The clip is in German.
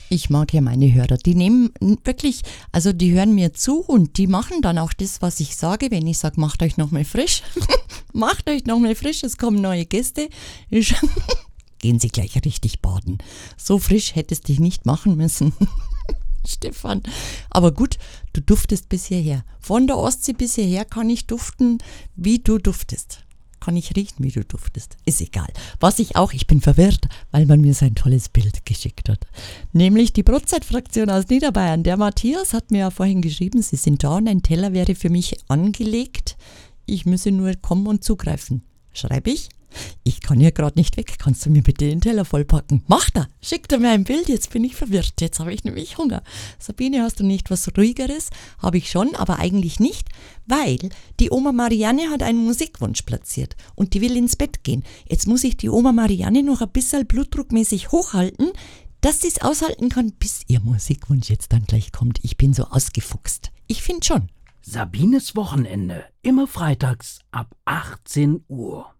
Ich mag ja meine Hörer, die nehmen wirklich, also die hören mir zu und die machen dann auch das, was ich sage, wenn ich sage, macht euch nochmal frisch, macht euch nochmal frisch, es kommen neue Gäste, gehen Sie gleich richtig baden. So frisch hättest du dich nicht machen müssen, Stefan. Aber gut, du duftest bis hierher. Von der Ostsee bis hierher kann ich duften, wie du duftest. Kann ich riechen, wie du duftest. Ist egal. Ich bin verwirrt, weil man mir so ein tolles Bild geschickt hat. Nämlich die Brotzeitfraktion aus Niederbayern. Der Matthias hat mir ja vorhin geschrieben, sie sind da und ein Teller wäre für mich angelegt. Ich müsse nur kommen und zugreifen. Schreibe ich? Ich kann hier gerade nicht weg. Kannst du mir bitte den Teller vollpacken? Macht er! Schickt er mir ein Bild? Jetzt bin ich verwirrt. Jetzt habe ich nämlich Hunger. Sabine, hast du nicht was Ruhigeres? Habe ich schon, aber eigentlich nicht, weil die Oma Marianne hat einen Musikwunsch platziert und die will ins Bett gehen. Jetzt muss ich die Oma Marianne noch ein bisschen blutdruckmäßig hochhalten, dass sie es aushalten kann, bis ihr Musikwunsch jetzt dann gleich kommt. Ich bin so ausgefuchst. Ich finde schon. Sabines Wochenende, immer freitags ab 18 Uhr.